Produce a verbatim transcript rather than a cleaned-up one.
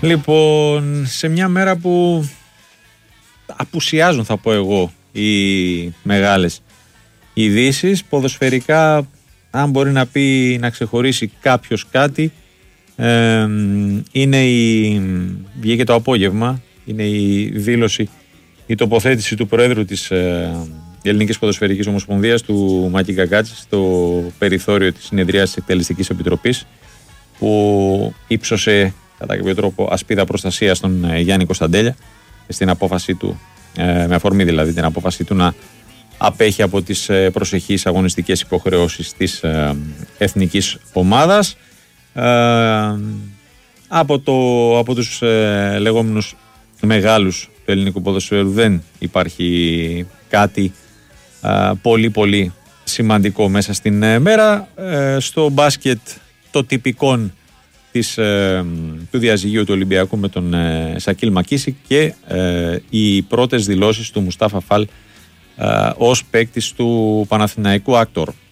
Λοιπόν, σε μια μέρα που απουσιάζουν, θα πω εγώ, οι μεγάλες ειδήσεις, ποδοσφαιρικά, αν μπορεί να πει, να ξεχωρίσει κάποιος κάτι, ε, είναι η, βγήκε το απόγευμα, είναι η δήλωση, η τοποθέτηση του Προέδρου της ε, Ελληνικής Ποδοσφαιρικής Ομοσπονδίας, του Μάκη Γκαγκάτση, στο περιθώριο της συνεδρίας της Εκτελεστικής Επιτροπής, που ύψωσε κατά κάποιο τρόπο ασπίδα προστασία στον ε, Γιάννη Κωνσταντέλια στην απόφαση του, ε, με αφορμή δηλαδή την απόφαση του να απέχει από τις ε, προσεχείς αγωνιστικές υποχρεώσεις της ε, εθνικής ομάδας. Ε, από, το, από τους ε, λεγόμενους μεγάλους του ελληνικού ποδοσφαίρου δεν υπάρχει κάτι ε, πολύ πολύ σημαντικό μέσα στην ε, μέρα. Ε, στο μπάσκετ το τυπικόν της, ε, του διαζυγίου του Ολυμπιακού με τον ε, Σακίλ Μακίση και ε, οι πρώτες δηλώσεις του Μουστάφα Φαλ ε, ως παίκτης του Παναθηναϊκού Άκτορ.